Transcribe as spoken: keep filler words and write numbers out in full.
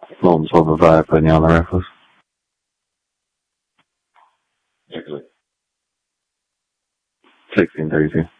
Molten Silver vibe putting you on the Reckless. Actually. sixteen thirty-two.